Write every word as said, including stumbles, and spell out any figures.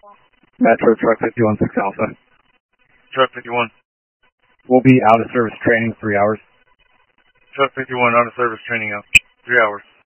Metro Truck fifty-one six Alpha. Truck fifty-one. We'll be out of service training three hours. Truck fifty-one, out of service training out. Three hours.